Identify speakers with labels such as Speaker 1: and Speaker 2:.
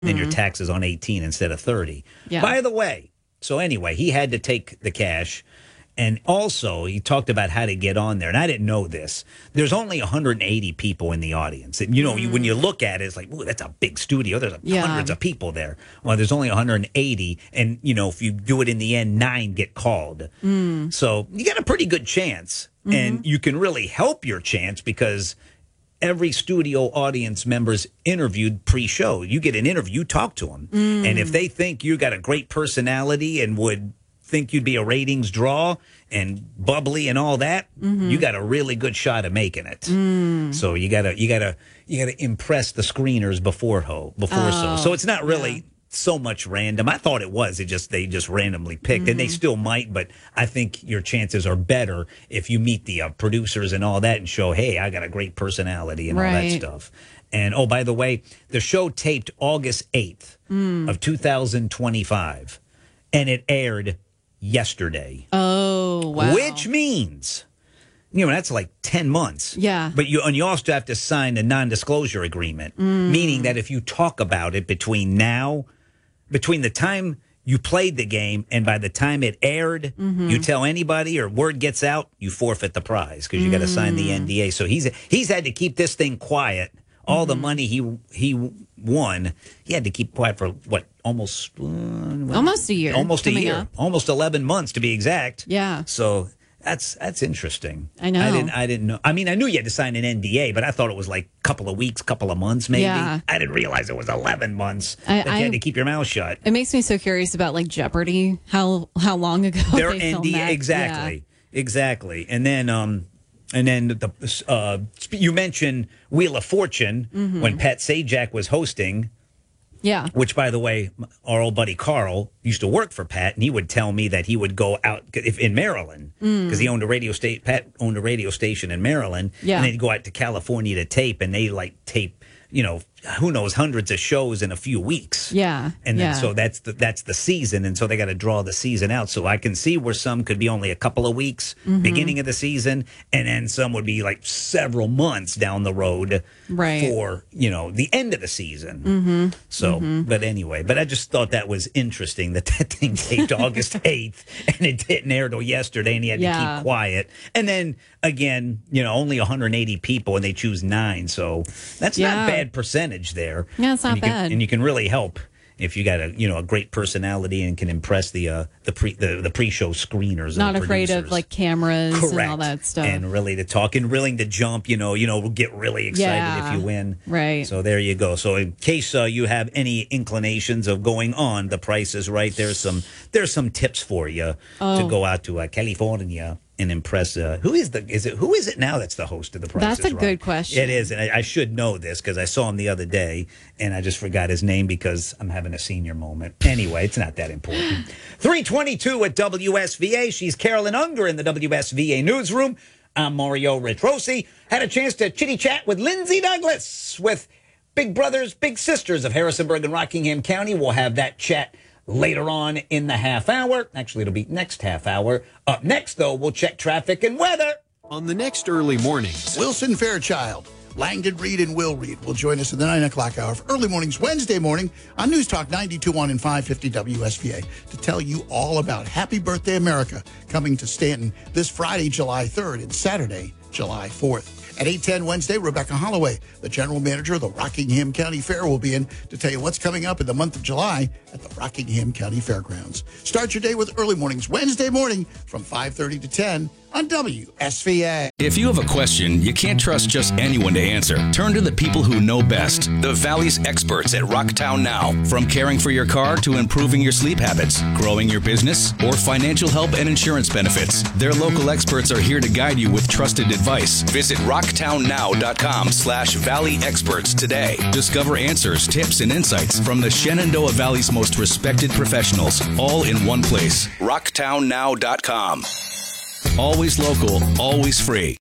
Speaker 1: and your taxes on 18 instead of 30.
Speaker 2: Yeah.
Speaker 1: By the way, so anyway, he had to take the cash. And also, he talked about how to get on there. And I didn't know this. There's only 180 people in the audience. And, when you look at it, it's like, ooh, that's a big studio. There's hundreds of people there. Well, there's only 180. And, if you do it in the end, 9 get called. So you got a pretty good chance. And you can really help your chance because every studio audience member's interviewed pre-show. You get an interview, you talk to them. And if they think you got a great personality and would think you'd be a ratings draw and bubbly and all that, you got a really good shot of making it. So you gotta impress the screeners before so. So it's not really so much random. I thought it was. They just randomly picked, and they still might, but I think your chances are better if you meet the producers and all that and show, hey, I got a great personality and all that stuff. And oh, by the way, the show taped August 8th of 2025, and it aired yesterday.
Speaker 2: Oh, wow.
Speaker 1: Which means, that's like 10 months.
Speaker 2: Yeah.
Speaker 1: But you also have to sign a non-disclosure agreement, meaning that if you talk about it between the time you played the game and by the time it aired, you tell anybody or word gets out, you forfeit the prize because you got to sign the NDA. So he's had to keep this thing quiet. All the money he won, he had to keep quiet for almost
Speaker 2: a year.
Speaker 1: Almost a year.
Speaker 2: Up.
Speaker 1: Almost 11 months to be exact.
Speaker 2: Yeah.
Speaker 1: So that's interesting.
Speaker 2: I know.
Speaker 1: I didn't know. I mean, I knew you had to sign an NDA, but I thought it was like a couple of weeks, couple of months maybe. Yeah. I didn't realize it was 11 months that you had to keep your mouth shut.
Speaker 2: It makes me so curious about Jeopardy. How long ago
Speaker 1: their
Speaker 2: they filmed
Speaker 1: NDA
Speaker 2: that?
Speaker 1: exactly. And then you mentioned Wheel of Fortune when Pat Sajak was hosting.
Speaker 2: Yeah.
Speaker 1: Which, by the way, our old buddy Carl used to work for Pat, and he would tell me that he would go out in Maryland because he owned a radio station. Pat owned a radio station in Maryland, and then he'd go out to California to tape, and they tape, who knows, hundreds of shows in a few weeks.
Speaker 2: Yeah.
Speaker 1: And then so that's the season, and so they got to draw the season out. So I can see where some could be only a couple of weeks beginning of the season, and then some would be like several months down the road for the end of the season. So, but anyway, I just thought that was interesting that thing taped August 8th, and it didn't air till yesterday, and he had to keep quiet. And then again, only 180 people, and they choose 9, so that's not bad percentage there.
Speaker 2: Yeah, it's not bad.
Speaker 1: And you can really help if you got a great personality and can impress the pre-show screeners.
Speaker 2: Not
Speaker 1: and
Speaker 2: afraid
Speaker 1: producers.
Speaker 2: of cameras
Speaker 1: Correct.
Speaker 2: and all that stuff.
Speaker 1: And really to talk and willing to jump, get really excited if you win.
Speaker 2: Right.
Speaker 1: So there you go. So in case you have any inclinations of going on The Price is Right, there's some tips for you to go out to California and impress. Who is it now that's the host of The Price
Speaker 2: That's
Speaker 1: is
Speaker 2: a
Speaker 1: Right?
Speaker 2: good question.
Speaker 1: It is, and I should know this because I saw him the other day, and I just forgot his name because I'm having a senior moment. Anyway, it's not that important. 3:22 at WSVA. She's Carolyn Unger in the WSVA newsroom. I'm Mario Retrosi. Had a chance to chitty-chat with Lindsay Douglas with Big Brothers, Big Sisters of Harrisonburg and Rockingham County. We'll have that chat later on in the half hour. Actually, it'll be next half hour. Up next, though, we'll check traffic and weather.
Speaker 3: On the next Early Mornings,
Speaker 4: Wilson Fairchild, Langdon Reed, and Will Reed will join us at the 9 o'clock hour for Early Mornings Wednesday morning on News Talk 92.1 and 550 WSVA to tell you all about Happy Birthday America coming to Stanton this Friday, July 3rd and Saturday, July 4th. At 8:10 Wednesday, Rebecca Holloway, the general manager of the Rockingham County Fair, will be in to tell you what's coming up in the month of July at the Rockingham County Fairgrounds. Start your day with Early Mornings Wednesday morning from 5:30 to 10 on WSVA.
Speaker 5: If you have a question you can't trust just anyone to answer, turn to the people who know best. The Valley's experts at Rocktown Now. From caring for your car to improving your sleep habits, growing your business, or financial help and insurance benefits, their local experts are here to guide you with trusted advice. Visit rocktownnow.com/Valley Experts today. Discover answers, tips, and insights from the Shenandoah Valley's most respected professionals, all in one place. rocktownnow.com. Always local, always free.